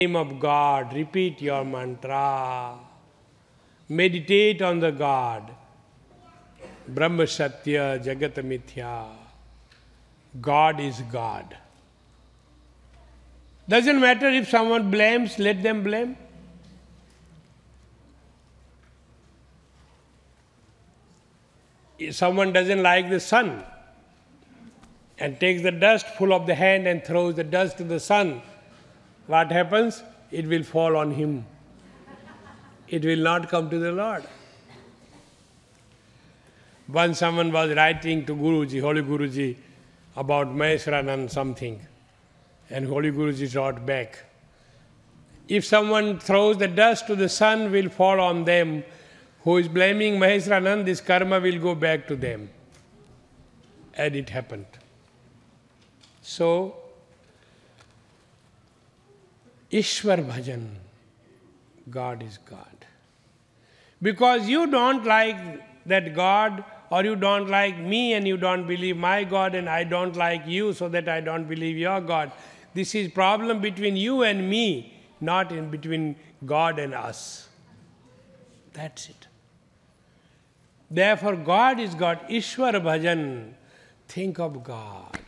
Name of God, repeat your mantra. Meditate on the God. Brahma Satya Jagat Mithya. God is God. Doesn't matter if someone blames, let them blame. If someone doesn't like the sun and takes the dust full of the hand and throws the dust to the sun, what happens? It will fall on him. It will not come to the Lord. Once someone was writing to Guruji, Holy Guruji, about Maheshwaranand something, and Holy Guruji wrote back, if someone throws the dust to the sun, will fall on them. Who is blaming Maheshwaranand, this karma will go back to them. And it happened. So, Ishwar Bhajan, God is God. Because you don't like that God, or you don't like me and you don't believe my God, and I don't like you so that I don't believe your God. This is problem between you and me, not in between God and us. That's it. Therefore, God is God. Ishwar Bhajan. Think of God.